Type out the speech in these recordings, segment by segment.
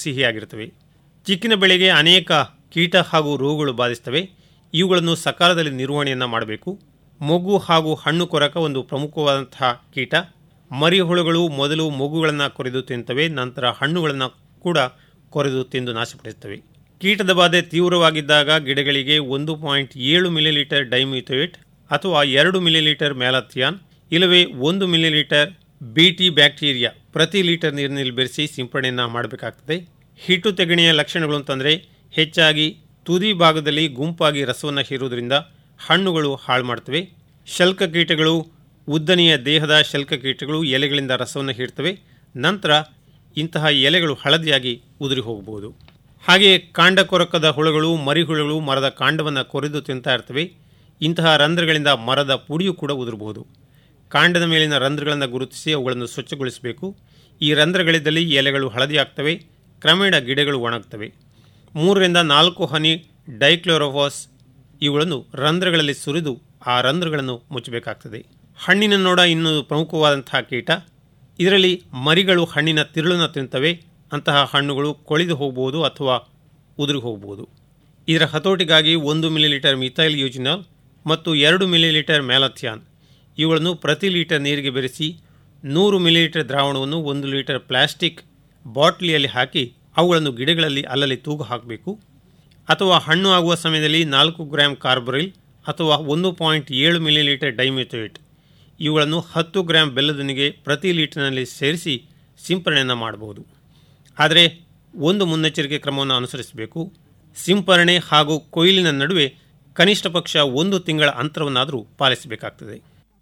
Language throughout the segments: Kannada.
ಸಿಹಿಯಾಗಿರುತ್ತವೆ. ಚಿಕ್ಕಿನ ಬೆಳೆಗೆ ಅನೇಕ ಕೀಟ ಹಾಗೂ ರೋಗಗಳು ಬಾಧಿಸುತ್ತವೆ. ಇವುಗಳನ್ನು ಸಕಾಲದಲ್ಲಿ ನಿರ್ವಹಣೆಯನ್ನು ಮಾಡಬೇಕು. ಮೊಗ್ಗು ಹಾಗೂ ಹಣ್ಣು ಕೊರಕ ಒಂದು ಪ್ರಮುಖವಾದಂತಹ ಕೀಟ. ಮರಿಹುಳುಗಳು ಮೊದಲು ಮೊಗ್ಗುಗಳನ್ನು ಕೊರೆದು ತಿಂತವೆ, ನಂತರ ಹಣ್ಣುಗಳನ್ನು ಕೂಡ ಕೊರೆದು ತಿಂದು ನಾಶಪಡಿಸುತ್ತವೆ. ಕೀಟದ ಬಾಧೆ ತೀವ್ರವಾಗಿದ್ದಾಗ ಗಿಡಗಳಿಗೆ 1.7 ಮಿಲಿಲೀಟರ್ ಡೈಮ್ಯೂಥೇಟ್ ಅಥವಾ 2 ಮಿಲಿಲೀಟರ್ ಮ್ಯಾಲಾಥಿಯಾನ್ ಇಲ್ಲವೇ 1 ಮಿಲಿಲೀಟರ್ ಬಿಟಿ ಬ್ಯಾಕ್ಟೀರಿಯಾ ಪ್ರತಿ ಲೀಟರ್ ನೀರಿನಲ್ಲಿ ಬೆರೆಸಿ ಸಿಂಪಡಣೆಯನ್ನು ಮಾಡಬೇಕಾಗ್ತದೆ. ಹಿಟ್ಟು ತೆಗಣೆಯ ಲಕ್ಷಣಗಳು ಅಂತಂದರೆ ಹೆಚ್ಚಾಗಿ ತುದಿ ಭಾಗದಲ್ಲಿ ಗುಂಪಾಗಿ ರಸವನ್ನು ಹೀರುವುದರಿಂದ ಹಣ್ಣುಗಳು ಹಾಳು ಮಾಡ್ತವೆ. ಶಲ್ಕ ಕೀಟಗಳು, ಉದ್ದನೆಯ ದೇಹದ ಶಲ್ಕ ಕೀಟಗಳು ಎಲೆಗಳಿಂದ ರಸವನ್ನು ಹೀರ್ತವೆ. ನಂತರ ಇಂತಹ ಎಲೆಗಳು ಹಳದಿಯಾಗಿ ಉದುರಿ ಹೋಗಬಹುದು. ಹಾಗೆಯೇ ಕಾಂಡ ಕೊರಕದ ಹುಳುಗಳು, ಮರಿಹುಳುಗಳು ಮರದ ಕಾಂಡವನ್ನು ಕೊರೆದು ತಿಂತಾ ಇರ್ತವೆ. ಇಂತಹ ರಂಧ್ರಗಳಿಂದ ಮರದ ಪುಡಿಯೂ ಕೂಡ ಉದುರಬಹುದು. ಕಾಂಡದ ಮೇಲಿನ ರಂಧ್ರಗಳನ್ನು ಗುರುತಿಸಿ ಅವುಗಳನ್ನು ಸ್ವಚ್ಛಗೊಳಿಸಬೇಕು. ಈ ರಂಧ್ರಗಳಿದ್ದಲ್ಲಿ ಎಲೆಗಳು ಹಳದಿಯಾಗ್ತವೆ. ಕ್ರಮೇಣ ಗಿಡಗಳು ಒಣಗ್ತವೆ. 3-4 ಹನಿ ಡೈಕ್ಲೋರೋಫಾಸ್ ಇವುಗಳನ್ನು ರಂಧ್ರಗಳಲ್ಲಿ ಸುರಿದು ಆ ರಂಧ್ರಗಳನ್ನು ಮುಚ್ಚಬೇಕಾಗ್ತದೆ. ಹಣ್ಣಿನ ನೋಡ ಇನ್ನೊಂದು ಪ್ರಮುಖವಾದಂತಹ ಕೀಟ. ಇದರಲ್ಲಿ ಮರಿಗಳು ಹಣ್ಣಿನ ತಿರುಳನ್ನು ತಿಂತವೆ. ಅಂತಹ ಹಣ್ಣುಗಳು ಕೊಳೆದು ಹೋಗಬಹುದು ಅಥವಾ ಉದುರಿ ಹೋಗಬಹುದು. ಇದರ ಹತೋಟಿಗಾಗಿ 1 ಮಿಲಿಲೀಟರ್ ಮಿಥೈಲ್ ಯೂಜಿನಾಲ್ ಮತ್ತು 2 ಮಿಲಿಲೀಟರ್ ಮ್ಯಾಲಾಥಿಯಾನ್ ಇವುಗಳನ್ನು ಪ್ರತಿ ಲೀಟರ್ ನೀರಿಗೆ ಬೆರೆಸಿ 100 ಮಿಲಿಲೀಟರ್ ದ್ರಾವಣವನ್ನು 1 ಲೀಟರ್ ಪ್ಲಾಸ್ಟಿಕ್ ಬಾಟ್ಲಿಯಲ್ಲಿ ಹಾಕಿ ಅವುಗಳನ್ನು ಗಿಡಗಳಲ್ಲಿ ಅಲ್ಲಲ್ಲಿ ತೂಗು ಹಾಕಬೇಕು. ಅಥವಾ ಹಣ್ಣು ಆಗುವ ಸಮಯದಲ್ಲಿ 4 ಗ್ರಾಂ ಕಾರ್ಬರಿಲ್ ಅಥವಾ 1.7 ಮಿಲಿಲೀಟರ್ ಡೈಮ್ಯೂಥೇಟ್ ಇವುಗಳನ್ನು 10 ಗ್ರಾಂ ಬೆಲ್ಲದೊಂದಿಗೆ ಪ್ರತಿ ಲೀಟರ್ನಲ್ಲಿ ಸೇರಿಸಿ ಸಿಂಪರಣೆಯನ್ನು ಮಾಡಬಹುದು. ಆದರೆ ಒಂದು ಮುನ್ನೆಚ್ಚರಿಕೆ ಕ್ರಮವನ್ನು ಅನುಸರಿಸಬೇಕು. ಸಿಂಪರಣೆ ಹಾಗೂ ಕೊಯ್ಲಿನ ನಡುವೆ ಕನಿಷ್ಠ ಪಕ್ಷ 1 ತಿಂಗಳ ಅಂತರವನ್ನಾದರೂ ಪಾಲಿಸಬೇಕಾಗ್ತದೆ.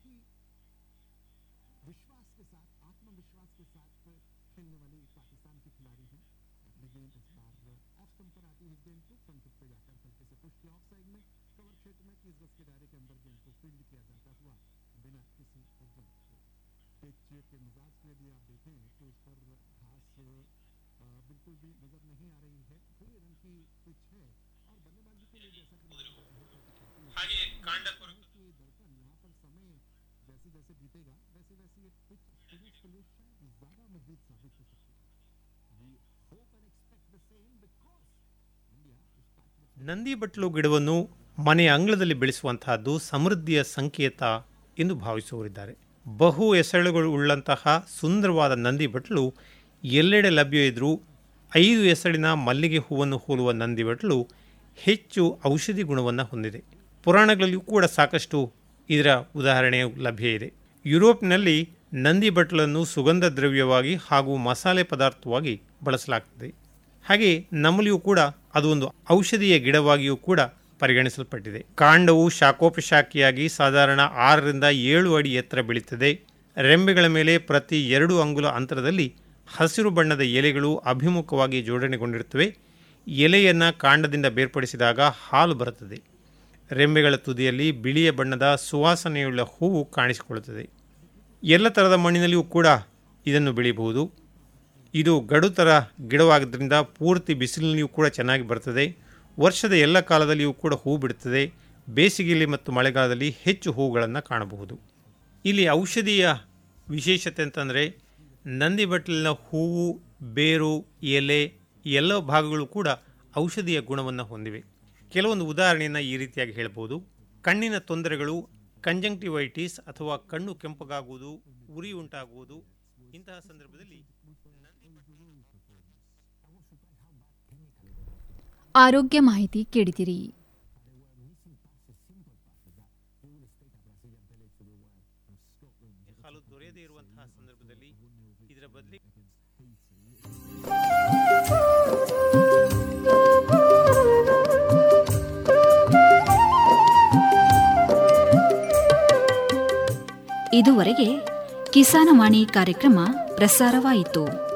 ನಂದಿ ಬಟ್ಲು ಗಿಡವನ್ನು ಮನೆಯ ಅಂಗಳದಲ್ಲಿ ಬೆಳೆಸುವಂತಹದ್ದು ಸಮೃದ್ಧಿಯ ಸಂಕೇತ ಎಂದು ಭಾವಿಸುವವರಿದ್ದಾರೆ. ಬಹು ಎಸಳುಗಳು ಉಳ್ಳಂತಹ ಸುಂದರವಾದ ನಂದಿ ಬಟ್ಲು ಎಲ್ಲೆಡೆ ಲಭ್ಯ ಇದ್ದರೂ 5 ಎಸಳಿನ ಮಲ್ಲಿಗೆ ಹೂವನ್ನು ಹೋಲುವ ನಂದಿ ಬಟ್ಲು ಹೆಚ್ಚು ಔಷಧಿ ಗುಣವನ್ನು ಹೊಂದಿದೆ. ಪುರಾಣಗಳಲ್ಲಿಯೂ ಕೂಡ ಸಾಕಷ್ಟು ಇದರ ಉದಾಹರಣೆ ಲಭ್ಯ ಇದೆ. ಯುರೋಪ್ನಲ್ಲಿ ನಂದಿ ಬಟ್ಲನ್ನು ಸುಗಂಧ ದ್ರವ್ಯವಾಗಿ ಹಾಗೂ ಮಸಾಲೆ ಪದಾರ್ಥವಾಗಿ ಬಳಸಲಾಗ್ತದೆ. ಹಾಗೆ ನಮ್ಮಲ್ಲಿಯೂ ಕೂಡ ಅದು ಒಂದು ಔಷಧೀಯ ಗಿಡವಾಗಿಯೂ ಕೂಡ ಪರಿಗಣಿಸಲ್ಪಟ್ಟಿದೆ. ಕಾಂಡವು ಶಾಖೋಪಶಾಖಿಯಾಗಿ ಸಾಧಾರಣ 6-7 ಅಡಿ ಎತ್ತರ ಬೆಳೀತದೆ. ರೆಂಬೆಗಳ ಮೇಲೆ ಪ್ರತಿ 2 ಅಂಗುಲ ಅಂತರದಲ್ಲಿ ಹಸಿರು ಬಣ್ಣದ ಎಲೆಗಳು ಅಭಿಮುಖವಾಗಿ ಜೋಡಣೆಗೊಂಡಿರುತ್ತವೆ. ಎಲೆಯನ್ನು ಕಾಂಡದಿಂದ ಬೇರ್ಪಡಿಸಿದಾಗ ಹಾಲು ಬರುತ್ತದೆ. ರೆಂಬೆಗಳ ತುದಿಯಲ್ಲಿ ಬಿಳಿಯ ಬಣ್ಣದ ಸುವಾಸನೆಯುಳ್ಳ ಹೂವು ಕಾಣಿಸಿಕೊಳ್ಳುತ್ತದೆ. ಎಲ್ಲ ಥರದ ಮಣ್ಣಿನಲ್ಲಿಯೂ ಕೂಡ ಇದನ್ನು ಬೆಳೆಯಬಹುದು. ಇದು ಗಡುತರ ಗಿಡವಾಗಿದ್ದರಿಂದ ಪೂರ್ತಿ ಬಿಸಿಲಿನಲ್ಲಿಯೂ ಕೂಡ ಚೆನ್ನಾಗಿ ಬರ್ತದೆ. ವರ್ಷದ ಎಲ್ಲ ಕಾಲದಲ್ಲಿಯೂ ಕೂಡ ಹೂ ಬಿಡುತ್ತದೆ. ಬೇಸಿಗೆಯಲ್ಲಿ ಮತ್ತು ಮಳೆಗಾಲದಲ್ಲಿ ಹೆಚ್ಚು ಹೂಗಳನ್ನು ಕಾಣಬಹುದು. ಇಲ್ಲಿ ಔಷಧೀಯ ವಿಶೇಷತೆ ಅಂತಂದರೆ ನಂದಿ ಬಟ್ಲಿನ ಹೂವು, ಬೇರು, ಎಲೆ ಎಲ್ಲ ಭಾಗಗಳು ಕೂಡ ಔಷಧೀಯ ಗುಣವನ್ನು ಹೊಂದಿವೆ. ಕೆಲವೊಂದು ಉದಾಹರಣೆಯನ್ನು ಈ ರೀತಿಯಾಗಿ ಹೇಳಬಹುದು. ಕಣ್ಣಿನ ತೊಂದರೆಗಳು, ಕಂಜಂಕ್ಟಿವೈಟಿಸ್ ಅಥವಾ ಕಣ್ಣು ಕೆಂಪಗಾಗುವುದು, ಉರಿ ಉಂಟಾಗುವುದು, ಇಂತಹ ಸಂದರ್ಭದಲ್ಲಿ ಆರೋಗ್ಯ ಮಾಹಿತಿ ಕೇಳಿದಿರಿ. ಹಾಲು ದೊರೆಯದೇ ಇರುವಂತಹ ಸಂದರ್ಭದಲ್ಲಿ ಇದರ ಬದಲಿಗೆ ಇದುವರೆಗೆ ಕಿಸಾನವಾಣಿ ಕಾರ್ಯಕ್ರಮ ಪ್ರಸಾರವಾಯಿತು.